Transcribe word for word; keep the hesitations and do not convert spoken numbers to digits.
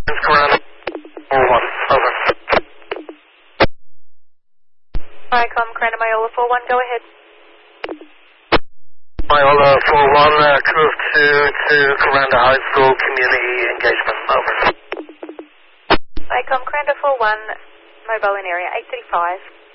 Coranda four one, over. Icom, Coranda Myola four one, go ahead. Myola four one, uh, crew of two to Coranda High School community engagement, over. Icom, Coranda four one, mobile in area eight thirty-five.